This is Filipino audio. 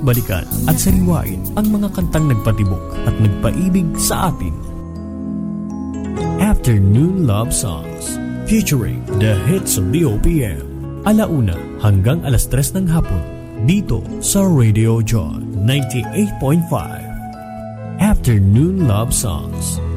balikan at sariwain ang mga kantang nagpatibok at nagpaibig sa atin. Afternoon Love Songs featuring the hits of the OPM. Alauna hanggang alas 3 ng hapon dito sa Radio John 98.5. Afternoon Love Songs.